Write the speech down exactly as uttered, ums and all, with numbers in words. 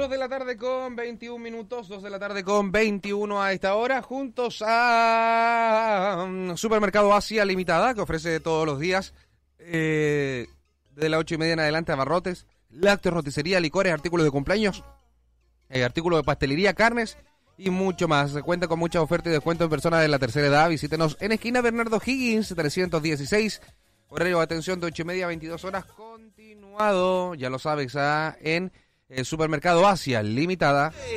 dos de la tarde con veintiún minutos, dos de la tarde con veintiuno a esta hora, juntos a um, Supermercado Asia Limitada, que ofrece todos los días, eh, de las ocho y media en adelante, abarrotes, lácteos, roticería, licores, artículos de cumpleaños, eh, artículos de pastelería, carnes y mucho más. Se cuenta con mucha oferta y descuento en personas de la tercera edad. Visítenos en esquina Bernardo Higgins, trescientos dieciséis. Horario de atención de ocho y media a veintidós horas, continuado, ya lo sabes, ah, en el Supermercado Asia Limitada.